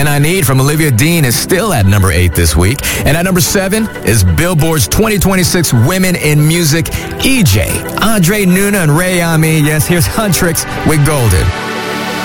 Man I Need from Olivia Dean is still at number 8 this week. And at number 7 is Billboard's 2026 Women in Music, EJ, Andre Nuna, and Ray Ami. Yes, here's Huntrix with Golden.